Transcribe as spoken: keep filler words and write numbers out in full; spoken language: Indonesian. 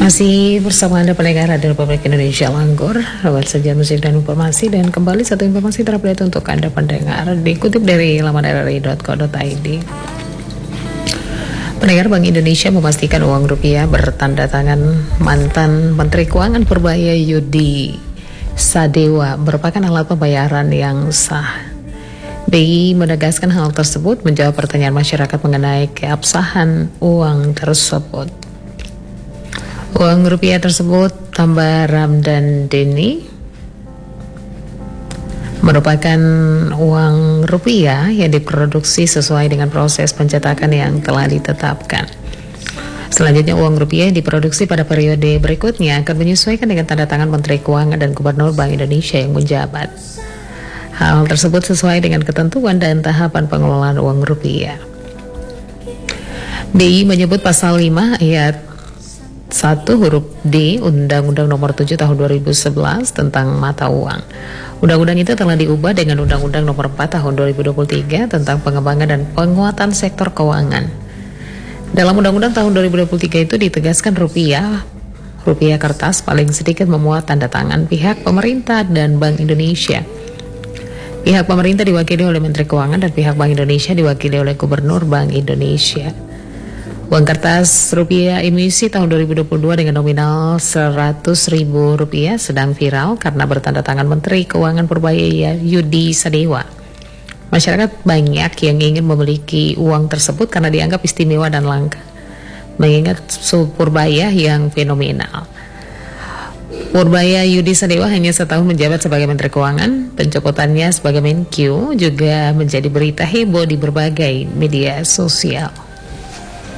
Masih bersama Anda pendengar Radio Republik Indonesia Langgor, lewat sajian musik dan informasi. Dan kembali satu informasi terupdate untuk Anda pendengar, dikutip dari laman r r i dot co dot i d. Pendengar, Bank Indonesia memastikan uang rupiah bertanda tangan mantan Menteri Keuangan Purbaya Yudi Sadewa merupakan alat pembayaran yang sah. B I menegaskan hal tersebut menjawab pertanyaan masyarakat mengenai keabsahan uang tersebut. Uang rupiah tersebut, tambah Ramdan Deni, merupakan uang rupiah yang diproduksi sesuai dengan proses pencetakan yang telah ditetapkan. Selanjutnya, uang rupiah yang diproduksi pada periode berikutnya akan menyesuaikan dengan tanda tangan Menteri Keuangan dan Gubernur Bank Indonesia yang menjabat. Hal tersebut sesuai dengan ketentuan dan tahapan pengelolaan uang rupiah. B I menyebut pasal lima ayat satu huruf D Undang-Undang Nomor tujuh Tahun dua ribu sebelas tentang mata uang. Undang-undang itu telah diubah dengan Undang-Undang Nomor empat Tahun dua ribu dua puluh tiga tentang pengembangan dan penguatan sektor keuangan. Dalam Undang-Undang Tahun dua ribu dua puluh tiga itu ditegaskan rupiah, rupiah kertas paling sedikit memuat tanda tangan pihak pemerintah dan Bank Indonesia. Pihak pemerintah diwakili oleh Menteri Keuangan dan pihak Bank Indonesia diwakili oleh Gubernur Bank Indonesia. Uang kertas rupiah emisi tahun dua ribu dua puluh dua dengan nominal seratus ribu rupiah sedang viral karena bertanda tangan Menteri Keuangan Purbaya Yudi Sadewa. Masyarakat banyak yang ingin memiliki uang tersebut karena dianggap istimewa dan langka, mengingat suhu Purbaya yang fenomenal. Purbaya Yudi Sadewa hanya setahun menjabat sebagai Menteri Keuangan. Pencopotannya sebagai Menkyu juga menjadi berita heboh di berbagai media sosial.